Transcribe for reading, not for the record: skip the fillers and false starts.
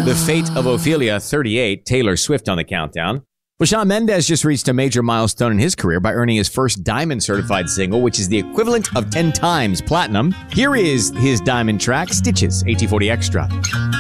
The Fate of Ophelia, 38, Taylor Swift on the countdown. Well, Shawn Mendes just reached a major milestone in his career by earning his first Diamond certified single, which is the equivalent of 10 times platinum. Here is his Diamond track, Stitches, AT40 Extra.